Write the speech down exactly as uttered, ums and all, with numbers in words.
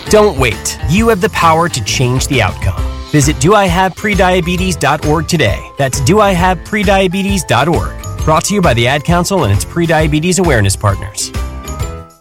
Don't wait. You have the power to change the outcome. Visit do I have prediabetes dot org today. That's do I have prediabetes dot org. Brought to you by the Ad Council and its Prediabetes Awareness Partners.